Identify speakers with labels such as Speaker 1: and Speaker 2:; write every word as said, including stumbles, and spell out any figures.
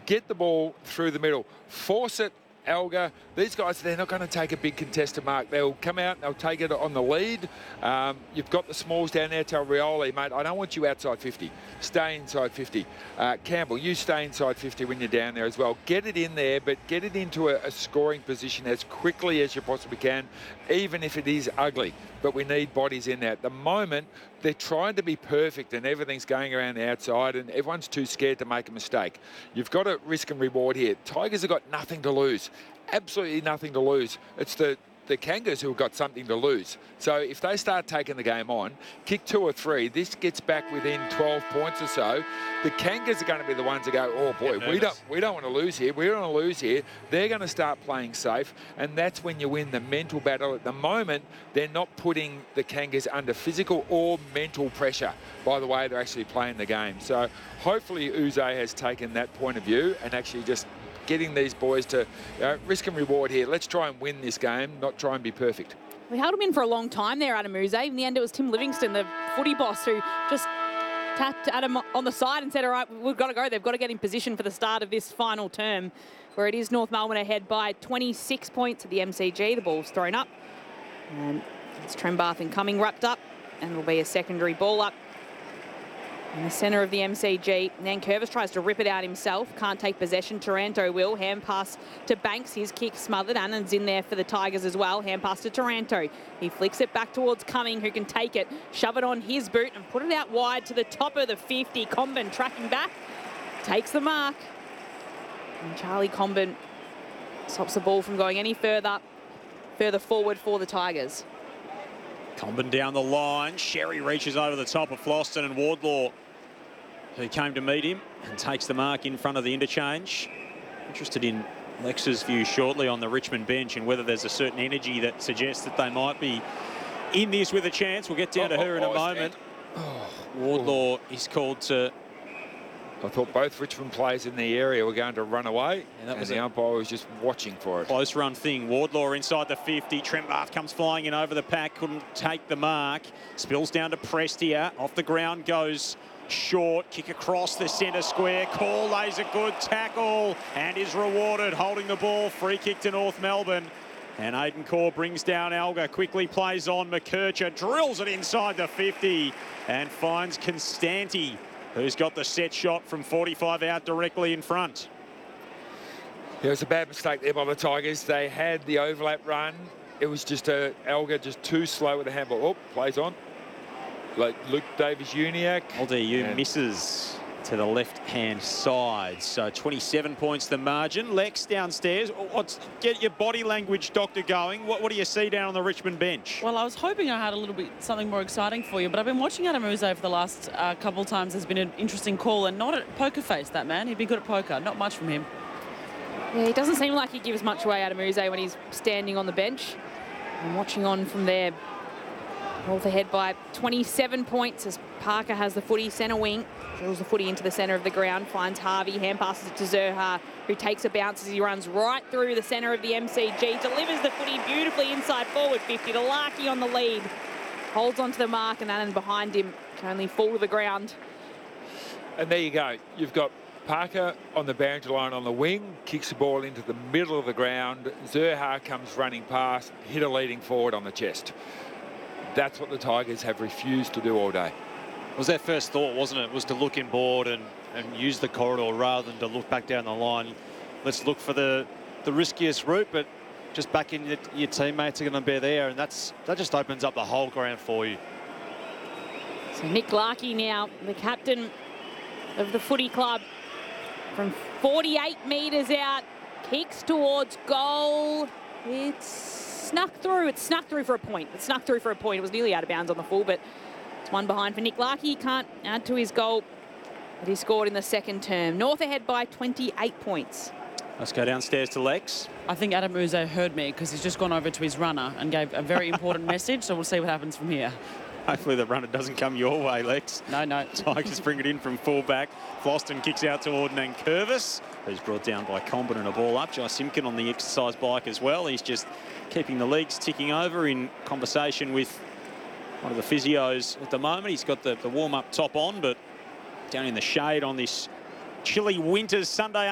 Speaker 1: get the ball through the middle, force it. Elgar, these guys, they're not going to take a big contested mark. They'll come out and they'll take it on the lead. Um, you've got the smalls down there. Tell Rioli, mate, I don't want you outside fifty. Stay inside fifty. Uh, Campbell, you stay inside fifty when you're down there as well. Get it in there, but get it into a, a scoring position as quickly as you possibly can, even if it is ugly. But we need bodies in there. At the moment, they're trying to be perfect and everything's going around the outside and everyone's too scared to make a mistake. You've got to risk and reward here. Tigers have got nothing to lose. Absolutely nothing to lose. It's the the Kangas who have got something to lose. So if they start taking the game on, kick two or three, this gets back within twelve points or so. The Kangas are going to be the ones that go, oh boy, we don't we don't want to lose here. We don't want to lose here. They're going to start playing safe, and that's when you win the mental battle. At the moment, they're not putting the Kangas under physical or mental pressure by the way they're actually playing the game. So hopefully Uze has taken that point of view and actually just getting these boys to you know, risk and reward here. Let's try and win this game, not try and be perfect.
Speaker 2: We held him in for a long time there, Adam Uze. In the end, it was Tim Livingston, the footy boss, who just tapped Adam on the side and said, all right, we've got to go. They've got to get in position for the start of this final term, where it is North Melbourne ahead by twenty-six points at the M C G. The ball's thrown up. And it's Trembath coming wrapped up, and it'll be a secondary ball up in the centre of the M C G. Nankervis tries to rip it out himself. Can't take possession. Taranto will. Hand pass to Banks. His kick smothered. Annan's in there for the Tigers as well. Hand pass to Taranto. He flicks it back towards Cumming, who can take it, shove it on his boot and put it out wide to the top of the fifty. Comben tracking back. Takes the mark. And Charlie Comben stops the ball from going any further, further forward for the Tigers.
Speaker 3: Comben down the line. Sherry reaches over the top of Floston, and Wardlaw, who came to meet him, and takes the mark in front of the interchange. Interested in Lex's view shortly on the Richmond bench and whether there's a certain energy that suggests that they might be in this with a chance. We'll get down
Speaker 1: oh,
Speaker 3: to her
Speaker 1: oh,
Speaker 3: in a
Speaker 1: oh,
Speaker 3: moment.
Speaker 1: Oh,
Speaker 3: Wardlaw is called to...
Speaker 1: I thought both Richmond players in the area were going to run away,
Speaker 3: and, that
Speaker 1: and
Speaker 3: was
Speaker 1: the
Speaker 3: a
Speaker 1: umpire was just watching for it.
Speaker 3: Close run thing. Wardlaw inside the fifty. Trembath comes flying in over the pack. Couldn't take the mark. Spills down to Prestia. Off the ground goes short. Kick across the centre square. Call lays a good tackle and is rewarded. Holding the ball. Free kick to North Melbourne. And Aidan Corr brings down Elgar. Quickly plays on. McKercher drills it inside the fifty and finds Constanti, who's got the set shot from forty-five out directly in front.
Speaker 1: It was a bad mistake there by the Tigers. They had the overlap run. It was just a Elgar just too slow with the handball. Oh, plays on. Like Luke Davis-Uniacke.
Speaker 3: L D U misses to the left-hand side. So twenty-seven points the margin. Lex downstairs. What's, get your body language, Doctor, going. What, what do you see down on the Richmond bench?
Speaker 4: Well, I was hoping I had a little bit something more exciting for you, but I've been watching Adam Uze for the last uh, couple of times. There's been an interesting call, and not at poker face, that man. He'd be good at poker. Not much from him.
Speaker 2: Yeah, he doesn't seem like he gives much away, Adam Uze, when he's standing on the bench. And watching on from there. North ahead by twenty-seven points as Parker has the footy, centre wing. Drills the footy into the centre of the ground, finds Harvey, hand passes it to Zurhaar, who takes a bounce as he runs right through the centre of the M C G, delivers the footy beautifully inside forward fifty to Larkey on the lead. Holds onto the mark, and then behind him can only fall to the ground.
Speaker 1: And there you go. You've got Parker on the boundary line on the wing, kicks the ball into the middle of the ground. Zurhaar comes running past, hit a leading forward on the chest. That's what the Tigers have refused to do all day.
Speaker 5: It was their first thought, wasn't it? Was to look inboard and, and use the corridor rather than to look back down the line. Let's look for the, the riskiest route, but just back in your, your teammates are going to be there, and that's that just opens up the whole ground for you.
Speaker 2: So Nick Larkey now, the captain of the footy club, from forty-eight metres out, kicks towards goal. It's snuck through. It's snuck through for a point. It snuck through for a point. It was nearly out of bounds on the full, but it's one behind for Nick Larkey. He can't add to his goal that he scored in the second term. North ahead by twenty-eight points.
Speaker 3: Let's go downstairs to Lex.
Speaker 4: I think Adam Uze heard me because he's just gone over to his runner and gave a very important message, so we'll see what happens from here.
Speaker 3: Hopefully the runner doesn't come your way, Lex.
Speaker 4: No, no.
Speaker 3: Tigers bring it in from fullback. Floston kicks out toward Nankervis, who's brought down by Comben and a ball up. Jai Simpkin on the exercise bike as well. He's just keeping the legs ticking over in conversation with one of the physios at the moment. He's got the, the warm-up top on, but down in the shade on this chilly winter's Sunday